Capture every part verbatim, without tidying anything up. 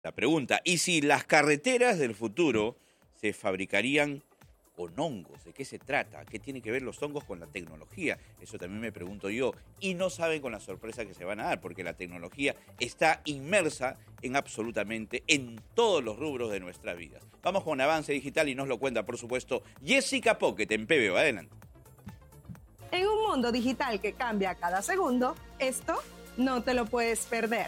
La pregunta, ¿y si las carreteras del futuro se fabricarían con hongos? ¿De qué se trata? ¿Qué tiene que ver los hongos con la tecnología? Eso también me pregunto yo. Y no saben con la sorpresa que se van a dar, porque la tecnología está inmersa en absolutamente en todos los rubros de nuestras vidas. Vamos con Avance Digital y nos lo cuenta, por supuesto, Jessica Pocket en P B O. Adelante. En un mundo digital que cambia cada segundo, esto no te lo puedes perder.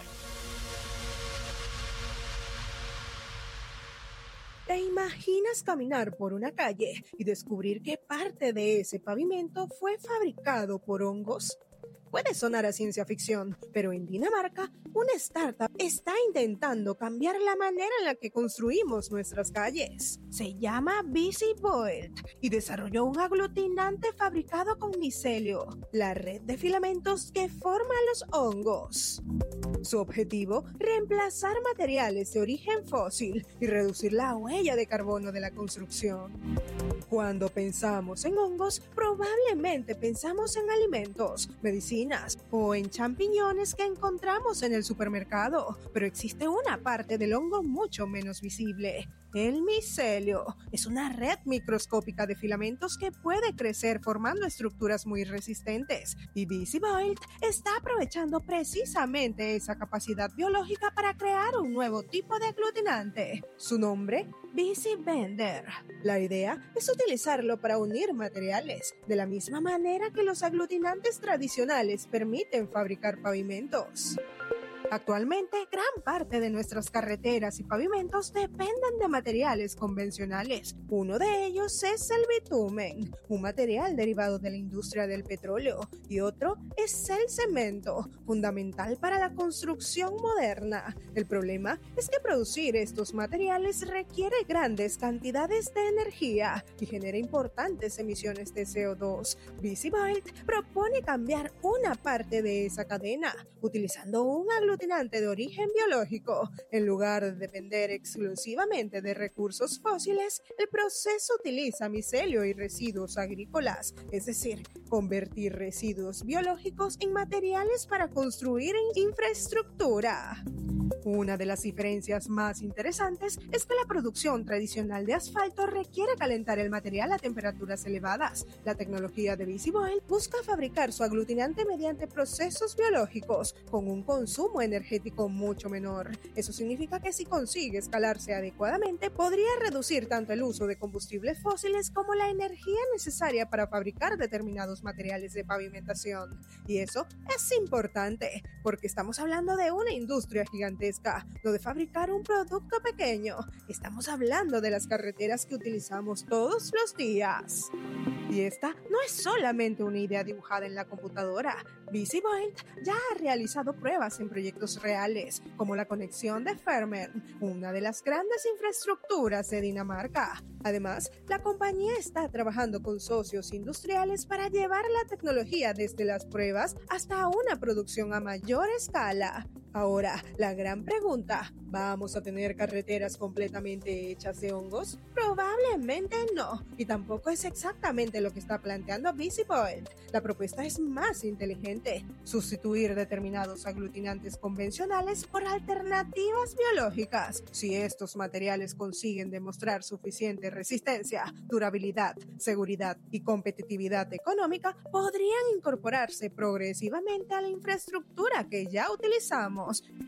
¿Te imaginas caminar por una calle y descubrir que parte de ese pavimento fue fabricado por hongos? Puede sonar a ciencia ficción, pero en Dinamarca, una startup está intentando cambiar la manera en la que construimos nuestras calles. Se llama VisiBolt y desarrolló un aglutinante fabricado con micelio, la red de filamentos que forman los hongos. Su objetivo, reemplazar materiales de origen fósil y reducir la huella de carbono de la construcción. Cuando pensamos en hongos, probablemente pensamos en alimentos, medicinas o en champiñones que encontramos en el supermercado, pero existe una parte del hongo mucho menos visible. El micelio es una red microscópica de filamentos que puede crecer formando estructuras muy resistentes, y VisiBolt está aprovechando precisamente esa capacidad biológica para crear un nuevo tipo de aglutinante. Su nombre, VisiBender. La idea es utilizarlo para unir materiales, de la misma manera que los aglutinantes tradicionales permiten fabricar pavimentos. Actualmente, gran parte de nuestras carreteras y pavimentos dependen de materiales convencionales. Uno de ellos es el bitumen, un material derivado de la industria del petróleo, y otro es el cemento, fundamental para la construcción moderna. El problema es que producir estos materiales requiere grandes cantidades de energía y genera importantes emisiones de C O dos. VisiBolt propone cambiar una parte de esa cadena, utilizando un aglutinante de origen biológico. En lugar de depender exclusivamente de recursos fósiles, el proceso utiliza micelio y residuos agrícolas, es decir, convertir residuos biológicos en materiales para construir infraestructura. Una de las diferencias más interesantes es que la producción tradicional de asfalto requiere calentar el material a temperaturas elevadas. La tecnología de VisiBolt busca fabricar su aglutinante mediante procesos biológicos con un consumo energético mucho menor. Eso significa que si consigue escalarse adecuadamente, podría reducir tanto el uso de combustibles fósiles como la energía necesaria para fabricar determinados materiales de pavimentación. Y eso es importante, porque estamos hablando de una industria gigantesca, no de fabricar un producto pequeño. Estamos hablando de las carreteras que utilizamos todos los días. Y esta no es solamente una idea dibujada en la computadora. VisiBolt ya ha realizado pruebas en proyectos reales, como la conexión de Fehmarn, una de las grandes infraestructuras de Dinamarca. Además, la compañía está trabajando con socios industriales para llevar la tecnología desde las pruebas hasta una producción a mayor escala. Ahora, la gran pregunta, ¿vamos a tener carreteras completamente hechas de hongos? Probablemente no, y tampoco es exactamente lo que está planteando VisiBolt. La propuesta es más inteligente: sustituir determinados aglutinantes convencionales por alternativas biológicas. Si estos materiales consiguen demostrar suficiente resistencia, durabilidad, seguridad y competitividad económica, podrían incorporarse progresivamente a la infraestructura que ya utilizamos.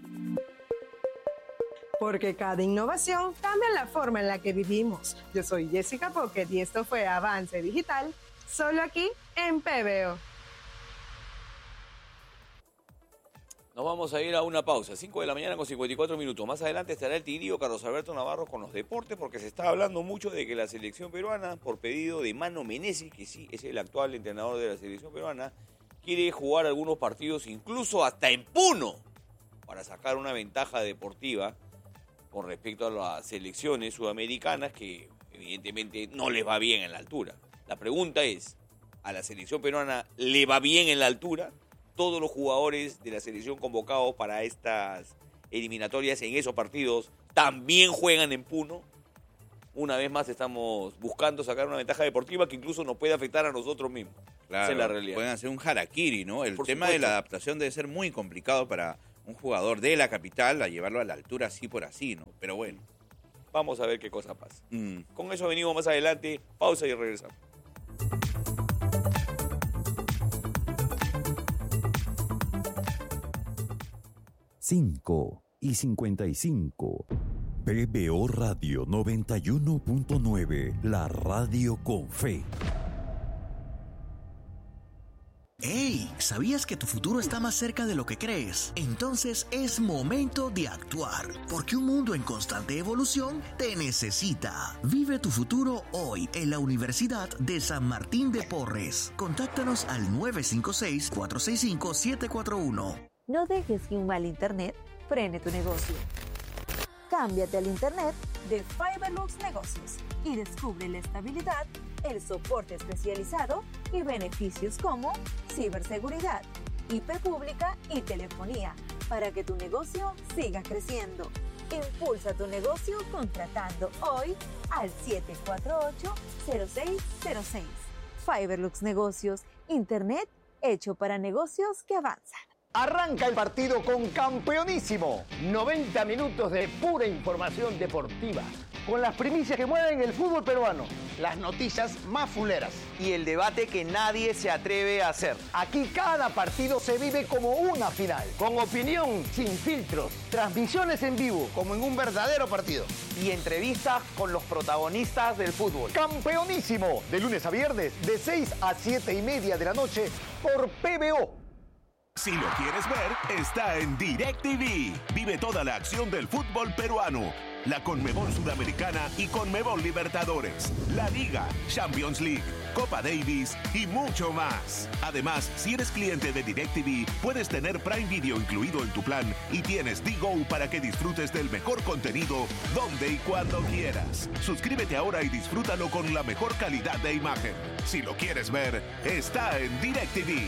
Porque cada innovación cambia la forma en la que vivimos. Yo soy Jessica Pocket y esto fue Avance Digital, solo aquí en P B O. Nos vamos a ir a una pausa, cinco de la mañana con cincuenta y cuatro minutos. Más adelante estará el tigrillo Carlos Alberto Navarro con los deportes, porque se está hablando mucho de que la selección peruana, por pedido de Mano Menezes, que sí es el actual entrenador de la selección peruana, quiere jugar algunos partidos, incluso hasta en Puno, para sacar una ventaja deportiva con respecto a las selecciones sudamericanas que evidentemente no les va bien en la altura. La pregunta es, ¿a la selección peruana le va bien en la altura? Todos los jugadores de la selección convocados para estas eliminatorias en esos partidos también juegan en Puno. Una vez más estamos buscando sacar una ventaja deportiva que incluso nos puede afectar a nosotros mismos. Claro, esa es la realidad. Pueden hacer un harakiri, ¿no? El Por tema supuesto. de la adaptación debe ser muy complicado para un jugador de la capital a llevarlo a la altura así por así, ¿no? Pero bueno. Vamos a ver qué cosa pasa. Mm. Con eso venimos más adelante. Pausa y regresamos. cinco y cincuenta y cinco. P B O Radio noventa y uno punto nueve, la radio con fe. ¡Hey! ¿Sabías que tu futuro está más cerca de lo que crees? Entonces es momento de actuar, porque un mundo en constante evolución te necesita. Vive tu futuro hoy en la Universidad de San Martín de Porres. Contáctanos al nueve cinco seis, cuatro seis cinco, siete cuatro uno. No dejes que un mal internet frene tu negocio. Cámbiate al internet de Fiberlux Negocios y descubre la estabilidad, el soporte especializado y beneficios como ciberseguridad, I P pública y telefonía para que tu negocio siga creciendo. Impulsa tu negocio contratando hoy al siete cuatro ocho, cero seis cero seis. Fiberlux Negocios, internet hecho para negocios que avanzan. Arranca el partido con Campeonísimo. noventa minutos de pura información deportiva, con las primicias que mueven el fútbol peruano, las noticias más fuleras y el debate que nadie se atreve a hacer. Aquí cada partido se vive como una final, con opinión sin filtros, transmisiones en vivo, como en un verdadero partido, y entrevistas con los protagonistas del fútbol. Campeonísimo, de lunes a viernes, de seis a siete y media de la noche, por P B O. Si lo quieres ver, está en DirecTV. Vive toda la acción del fútbol peruano. La Conmebol Sudamericana y Conmebol Libertadores. La Liga, Champions League, Copa Davis y mucho más. Además, si eres cliente de DirecTV, puedes tener Prime Video incluido en tu plan y tienes D-Go para que disfrutes del mejor contenido donde y cuando quieras. Suscríbete ahora y disfrútalo con la mejor calidad de imagen. Si lo quieres ver, está en DirecTV.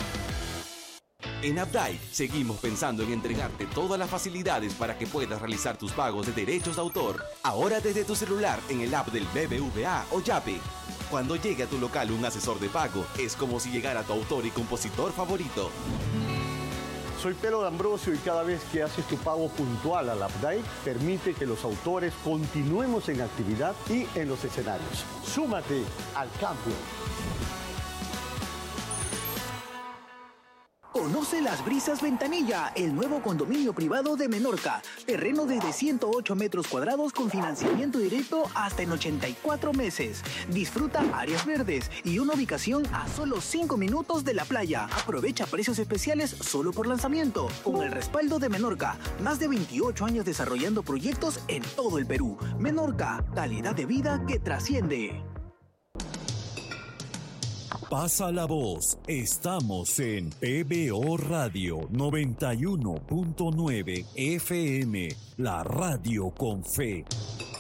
En Updike seguimos pensando en entregarte todas las facilidades para que puedas realizar tus pagos de derechos de autor. Ahora desde tu celular en el app del B B V A o Yape. Cuando llegue a tu local un asesor de pago, es como si llegara tu autor y compositor favorito. Soy Pedro D'Ambrosio y cada vez que haces tu pago puntual al Updike, permite que los autores continuemos en actividad y en los escenarios. Súmate al cambio. Conoce Las Brisas Ventanilla, el nuevo condominio privado de Menorca. Terreno desde ciento ocho metros cuadrados con financiamiento directo hasta en ochenta y cuatro meses. Disfruta áreas verdes y una ubicación a solo cinco minutos de la playa. Aprovecha precios especiales solo por lanzamiento. Con el respaldo de Menorca, más de veintiocho años desarrollando proyectos en todo el Perú. Menorca, calidad de vida que trasciende. Pasa la voz. Estamos en P B O Radio noventa y uno punto nueve F M, la radio con fe.